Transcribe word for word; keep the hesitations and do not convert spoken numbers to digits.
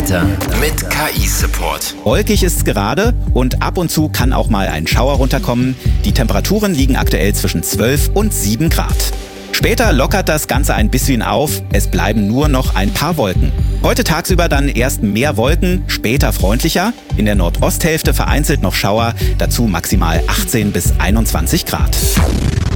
Wetter mit K I-Support. Wolkig ist's gerade und ab und zu kann auch mal ein Schauer runterkommen. Die Temperaturen liegen aktuell zwischen zwölf und sieben Grad. Später lockert das Ganze ein bisschen auf, es bleiben nur noch ein paar Wolken. Heute tagsüber dann erst mehr Wolken, später freundlicher. In der Nordosthälfte vereinzelt noch Schauer, dazu maximal achtzehn bis einundzwanzig Grad.